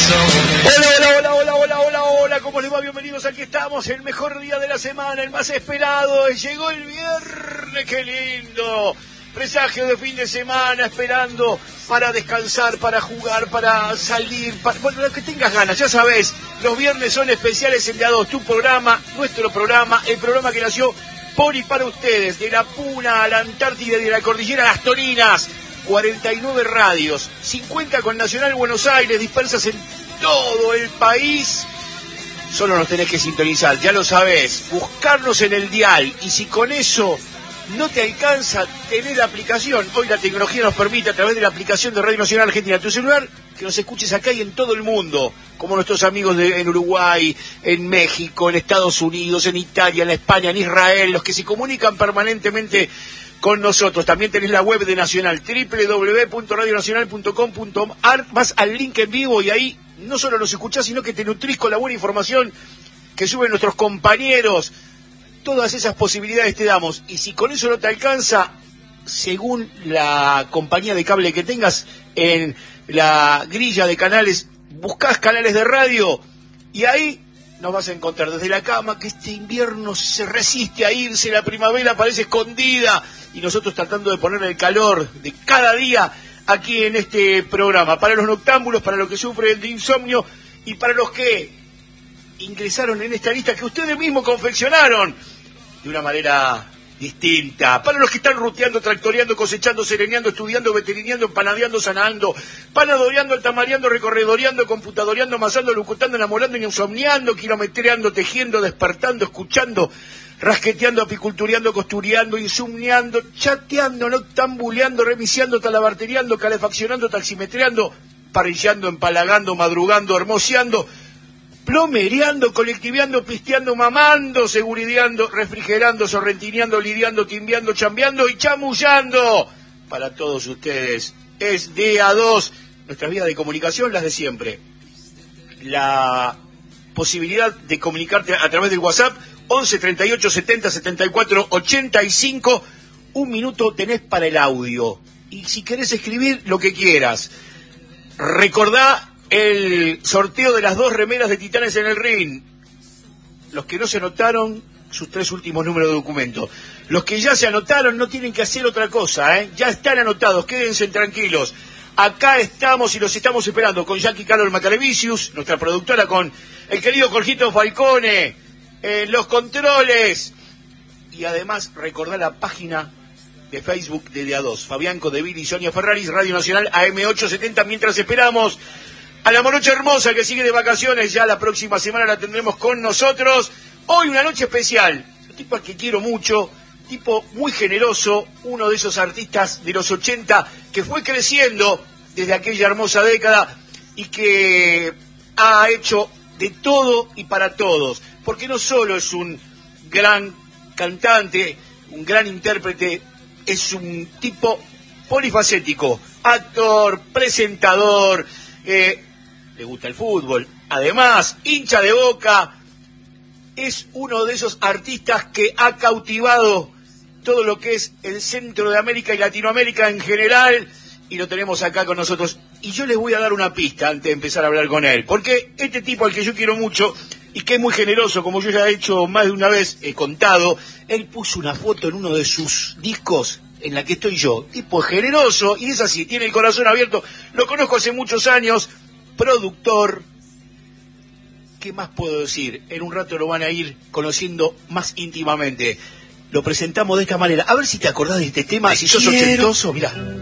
Hola, ¿cómo les va? Bienvenidos, aquí estamos, el mejor día de la semana, el más esperado, llegó el viernes, qué lindo, presagio de fin de semana, esperando para descansar, para jugar, para salir, bueno, lo que tengas ganas, ya sabés, los viernes son especiales en A2, tu programa, nuestro programa, el programa que nació por y para ustedes, de la Puna a la Antártida y de la Cordillera a las Torinas, 49 radios, 50 con Nacional Buenos Aires, dispersas en todo el país. Solo nos tenés que sintonizar, ya lo sabés, buscarnos en el dial, y si con eso no te alcanza, tener la aplicación. Hoy la tecnología nos permite, a través de la aplicación de Radio Nacional Argentina, tu celular, que nos escuches acá y en todo el mundo, como nuestros amigos en Uruguay, en México, en Estados Unidos, en Italia, en España, en Israel, los que se comunican permanentemente con nosotros. También tenés la web de Nacional, www.radionacional.com.ar, vas al link en vivo y ahí no solo nos escuchás, sino que te nutrís con la buena información que suben nuestros compañeros. Todas esas posibilidades te damos, y si con eso no te alcanza, según la compañía de cable que tengas, en la grilla de canales, buscás canales de radio, y ahí nos vas a encontrar desde la cama, que este invierno se resiste a irse, la primavera parece escondida, y nosotros tratando de ponerle el calor de cada día aquí en este programa, para los noctámbulos, para los que sufren de insomnio, y para los que ingresaron en esta lista que ustedes mismos confeccionaron de una manera distinta, para los que están ruteando, tractoreando, cosechando, sereneando, estudiando, veterineando, empanadeando, sanando, panadoreando, altamareando, recorredoreando, computadoreando, amasando, locutando, enamorando, insomniando, kilometreando, tejiendo, despertando, escuchando, rasqueteando, apicultureando, costureando, insomniando, chateando, noctambuleando, remisiando, talabarteriando, calefaccionando, taximetreando, parrillando, empalagando, madrugando, hermoseando, plomereando, colectiveando, pisteando, mamando, segurideando, refrigerando, sorrentineando, lidiando, timbiando, chambeando y chamullando. Para todos ustedes es de A2, nuestras vías de comunicación, las de siempre. La posibilidad de comunicarte a través del WhatsApp, 11 38 70 74 85, un minuto tenés para el audio. Y si querés escribir, lo que quieras. Recordá el sorteo de las 2 remeras de Titanes en el Ring. Los que no se anotaron, sus 3 últimos números de documento. Los que ya se anotaron no tienen que hacer otra cosa, ya están anotados, quédense tranquilos. Acá estamos y los estamos esperando con Jackie Carol Macarevicius, nuestra productora, con el querido Jorgito Falcone, los controles. Y además recordá la página de Facebook de A2, Fabián Codeville y Sonia Ferraris, Radio Nacional AM870, mientras esperamos a la morocha hermosa que sigue de vacaciones. Ya la próxima semana la tendremos con nosotros. Hoy una noche especial, un tipo al que quiero mucho, tipo muy generoso, uno de esos artistas de los 80 que fue creciendo desde aquella hermosa década y que ha hecho de todo y para todos, porque no solo es un gran cantante, un gran intérprete, es un tipo polifacético, actor, presentador, le gusta el fútbol, además, hincha de Boca, es uno de esos artistas que ha cautivado todo lo que es el centro de América y Latinoamérica en general, y lo tenemos acá con nosotros. Y yo les voy a dar una pista antes de empezar a hablar con él, porque este tipo al que yo quiero mucho, y que es muy generoso, como yo ya he hecho más de una vez, he contado, él puso una foto en uno de sus discos en la que estoy yo, tipo generoso, y es así, tiene el corazón abierto, lo conozco hace muchos años, productor. ¿Qué más puedo decir? En un rato lo van a ir conociendo más íntimamente. Lo presentamos de esta manera. A ver si te acordás de este tema, si sos ochentoso, mirá.